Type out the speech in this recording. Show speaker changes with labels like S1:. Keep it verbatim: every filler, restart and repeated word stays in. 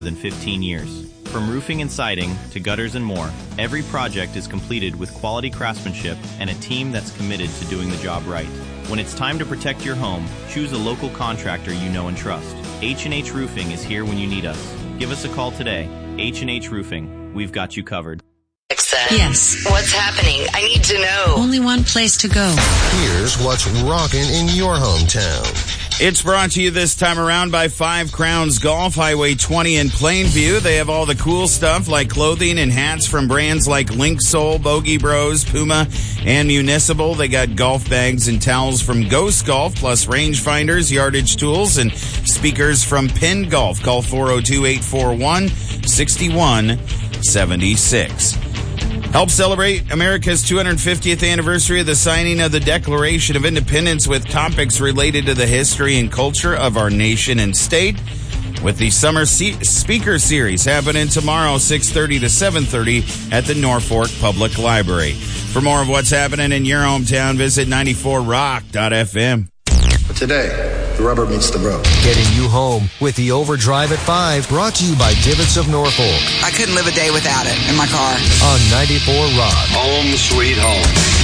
S1: than fifteen years. From roofing and siding to gutters and more, every project is completed with quality craftsmanship and a team that's committed to doing the job right. When it's time to protect your home, choose a local contractor you know and trust. H and H Roofing is here when you need us. Give us a call today. H and H Roofing. We've got you covered.
S2: Yes.
S3: What's happening? I need to know.
S2: Only one place to go.
S4: Here's what's rocking in your hometown.
S5: It's brought to you this time around by Five Crowns Golf, Highway twenty in Plainview. They have all the cool stuff like clothing and hats from brands like Link Soul, Bogey Bros, Puma, and Municipal. They got golf bags and towels from Ghost Golf, plus rangefinders, yardage tools, and speakers from Penn Golf. Call four oh two, eight four one, six one seven six. Help celebrate America's two hundred fiftieth anniversary of the signing of the Declaration of Independence with topics related to the history and culture of our nation and state with the Summer Se- Speaker Series happening tomorrow, six thirty to seven thirty at the Norfolk Public Library. For more of what's happening in your hometown, visit ninety-four rock dot f m.
S6: But today, the rubber meets the road.
S4: Getting you home with the Overdrive at five, brought to you by Divots of Norfolk.
S7: I couldn't live a day without it in my car.
S4: On ninety-four Rock.
S6: Home sweet home.